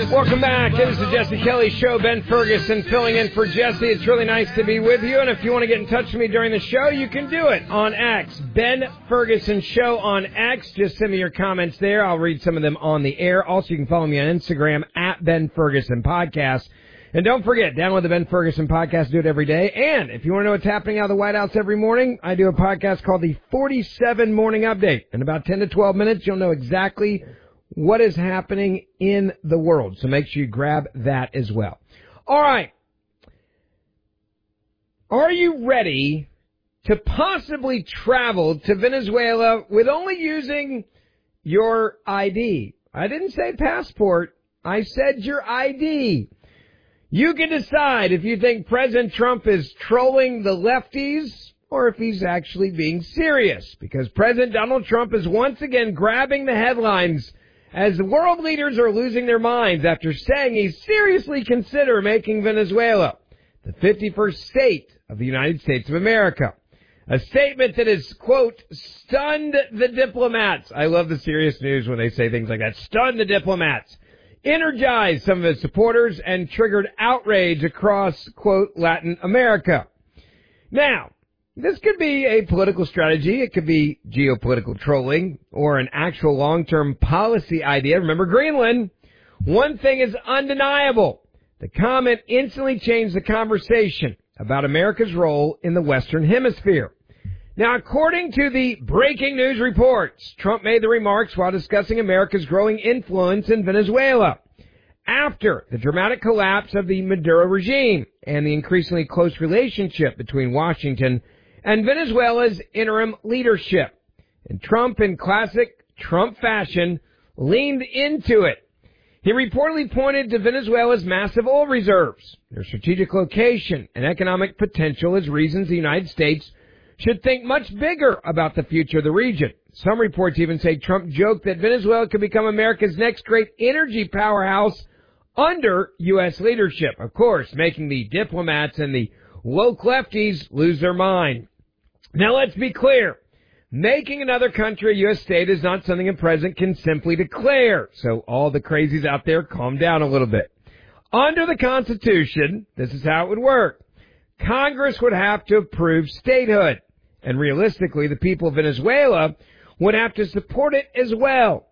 Welcome back. This is the Jesse Kelly Show. Ben Ferguson filling in for Jesse. It's really nice to be with you. And if you want to get in touch with me during the show, you can do it on X. Ben Ferguson Show on X. Just send me your comments there. I'll read some of them on the air. Also, you can follow me on Instagram at Ben Ferguson Podcast. And don't forget, download the Ben Ferguson Podcast. Do it every day. And if you want to know what's happening out of the White House every morning, I do a podcast called the 47 Morning Update. In about 10 to 12 minutes, you'll know exactly what is happening in the world. So make sure you grab that as well. All right. Are you ready to possibly travel to Venezuela with only using your ID? I didn't say passport. I said your ID. You can decide if you think President Trump is trolling the lefties or if he's actually being serious, because President Donald Trump is once again grabbing the headlines as the world leaders are losing their minds after saying he seriously consider making Venezuela the 51st state of the United States of America. A statement that has, quote, stunned the diplomats. I love the serious news when they say things like that. Stunned the diplomats. Energized some of his supporters and triggered outrage across, quote, Latin America. Now, this could be a political strategy. It could be geopolitical trolling or an actual long-term policy idea. Remember Greenland? One thing is undeniable. The comment instantly changed the conversation about America's role in the Western Hemisphere. Now, according to the breaking news reports, Trump made the remarks while discussing America's growing influence in Venezuela after the dramatic collapse of the Maduro regime and the increasingly close relationship between Washington and Venezuela's interim leadership. And Trump, in classic Trump fashion, leaned into it. He reportedly pointed to Venezuela's massive oil reserves, their strategic location, and economic potential as reasons the United States should think much bigger about the future of the region. Some reports even say Trump joked that Venezuela could become America's next great energy powerhouse under U.S. leadership, of course, making the diplomats and the woke lefties lose their mind. Now, let's be clear. Making another country a U.S. state is not something a president can simply declare. So all the crazies out there, calm down a little bit. Under the Constitution, this is how it would work. Congress would have to approve statehood. And realistically, the people of Venezuela would have to support it as well.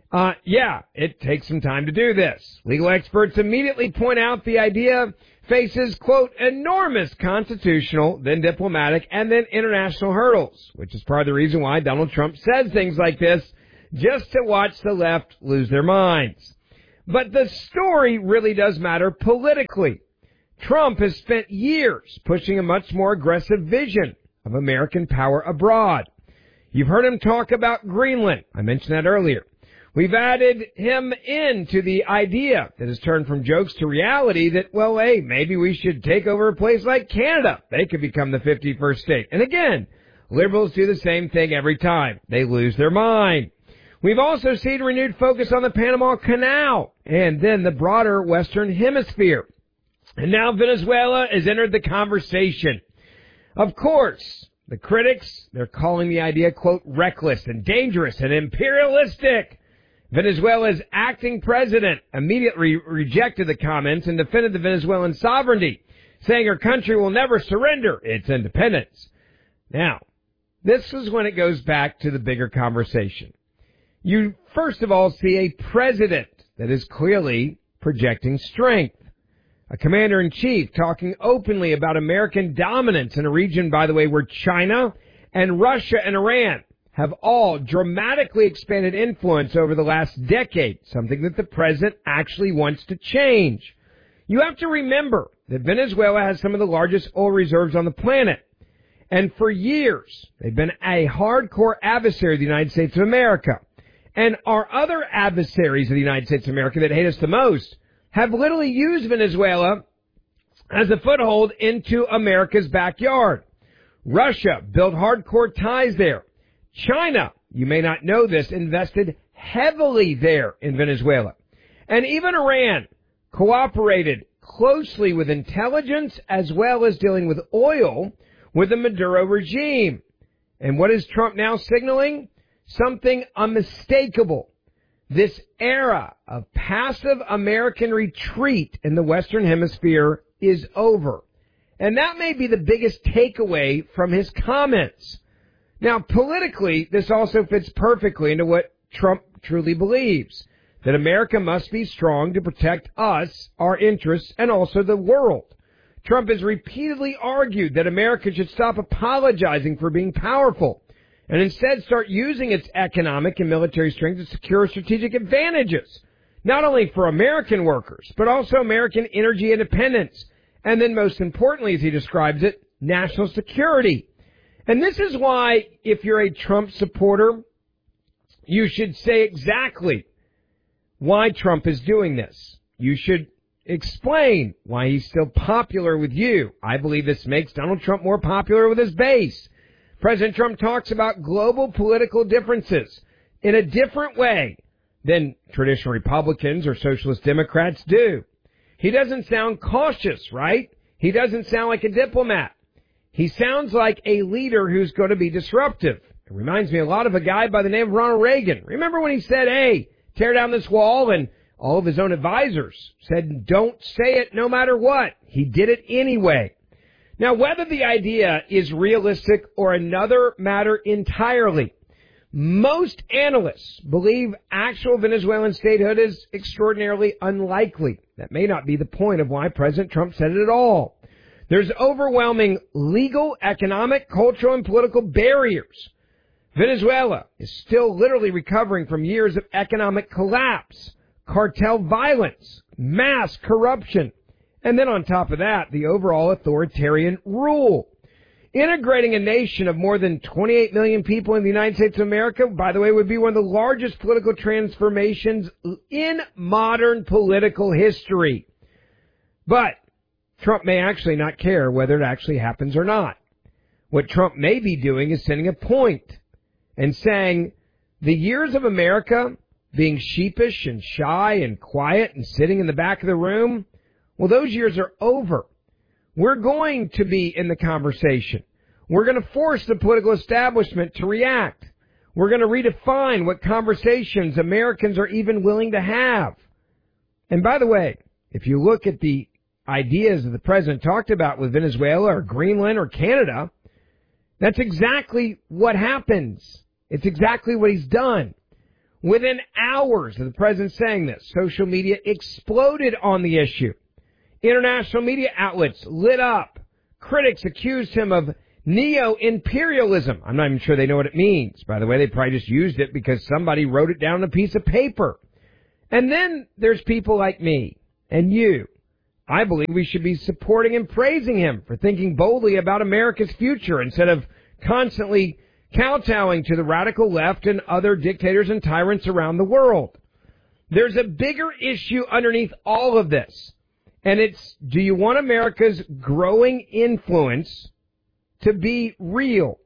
It takes some time to do this. Legal experts immediately point out the idea faces, quote, enormous constitutional, then diplomatic, and then international hurdles, which is part of the reason why Donald Trump says things like this, just to watch the left lose their minds. But the story really does matter politically. Trump has spent years pushing a much more aggressive vision of American power abroad. You've heard him talk about Greenland. I mentioned that earlier. We've added him into the idea that has turned from jokes to reality that, well, hey, maybe we should take over a place like Canada. They could become the 51st state. And again, liberals do the same thing every time. They lose their mind. We've also seen renewed focus on the Panama Canal and then the broader Western Hemisphere. And now Venezuela has entered the conversation. Of course, the critics, they're calling the idea, quote, reckless and dangerous and imperialistic. Venezuela's acting president immediately rejected the comments and defended the Venezuelan sovereignty, saying her country will never surrender its independence. Now, this is when it goes back to the bigger conversation. You, first of all, see a president that is clearly projecting strength. A commander-in-chief talking openly about American dominance in a region, by the way, where China and Russia and Iran have all dramatically expanded influence over the last decade, something that the president actually wants to change. You have to remember that Venezuela has some of the largest oil reserves on the planet. And for years, they've been a hardcore adversary of the United States of America. And our other adversaries of the United States of America that hate us the most have literally used Venezuela as a foothold into America's backyard. Russia built hardcore ties there. China, you may not know this, invested heavily there in Venezuela. And even Iran cooperated closely with intelligence as well as dealing with oil with the Maduro regime. And what is Trump now signaling? Something unmistakable. This era of passive American retreat in the Western Hemisphere is over. And that may be the biggest takeaway from his comments. Now, politically, this also fits perfectly into what Trump truly believes, that America must be strong to protect us, our interests, and also the world. Trump has repeatedly argued that America should stop apologizing for being powerful and instead start using its economic and military strength to secure strategic advantages, not only for American workers, but also American energy independence, and then most importantly, as he describes it, national security. And this is why, if you're a Trump supporter, you should say exactly why Trump is doing this. You should explain why he's still popular with you. I believe this makes Donald Trump more popular with his base. President Trump talks about global political differences in a different way than traditional Republicans or socialist Democrats do. He doesn't sound cautious, right? He doesn't sound like a diplomat. He sounds like a leader who's going to be disruptive. It reminds me a lot of a guy by the name of Ronald Reagan. Remember when he said, hey, tear down this wall, and all of his own advisors said, don't say it no matter what. He did it anyway. Now, whether the idea is realistic or another matter entirely, most analysts believe actual Venezuelan statehood is extraordinarily unlikely. That may not be the point of why President Trump said it at all. There's overwhelming legal, economic, cultural, and political barriers. Venezuela is still literally recovering from years of economic collapse, cartel violence, mass corruption, and then on top of that, the overall authoritarian rule. Integrating a nation of more than 28 million people in the United States of America, by the way, would be one of the largest political transformations in modern political history. But Trump may actually not care whether it actually happens or not. What Trump may be doing is sending a point and saying the years of America being sheepish and shy and quiet and sitting in the back of the room, well, those years are over. We're going to be in the conversation. We're going to force the political establishment to react. We're going to redefine what conversations Americans are even willing to have. And by the way, if you look at the ideas that the president talked about with Venezuela or Greenland or Canada, that's exactly what happens. It's exactly what he's done. Within hours of the president saying this, social media exploded on the issue. International media outlets lit up. Critics accused him of neo-imperialism. I'm not even sure they know what it means. By the way, they probably just used it because somebody wrote it down on a piece of paper. And then there's people like me and you. I believe we should be supporting and praising him for thinking boldly about America's future instead of constantly kowtowing to the radical left and other dictators and tyrants around the world. There's a bigger issue underneath all of this. And it's, do you want America's growing influence to be real?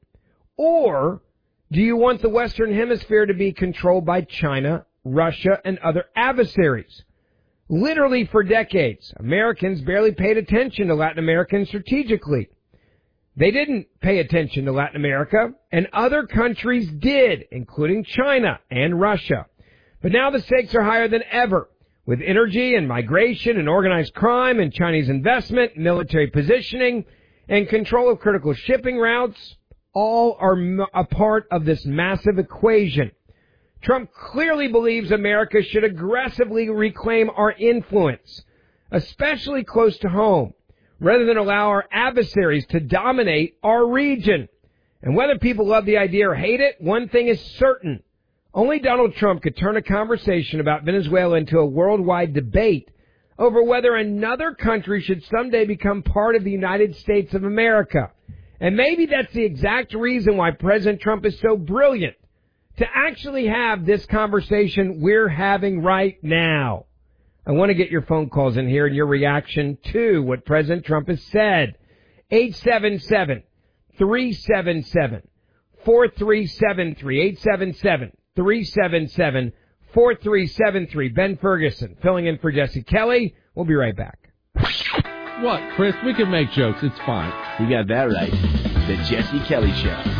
Or do you want the Western Hemisphere to be controlled by China, Russia, and other adversaries? Literally for decades, Americans barely paid attention to Latin Americans strategically. They didn't pay attention to Latin America, and other countries did, including China and Russia. But now the stakes are higher than ever. With energy and migration and organized crime and Chinese investment, military positioning, and control of critical shipping routes, all are a part of this massive equation. Trump clearly believes America should aggressively reclaim our influence, especially close to home, rather than allow our adversaries to dominate our region. And whether people love the idea or hate it, one thing is certain. Only Donald Trump could turn a conversation about Venezuela into a worldwide debate over whether another country should someday become part of the United States of America. And maybe that's the exact reason why President Trump is so brilliant to actually have this conversation we're having right now. I want to get your phone calls in here and your reaction to what President Trump has said. 877-377-4373. 877-377-4373. Ben Ferguson filling in for Jesse Kelly. We'll be right back. What, Chris? We can make jokes. It's fine. You got that right. The Jesse Kelly Show.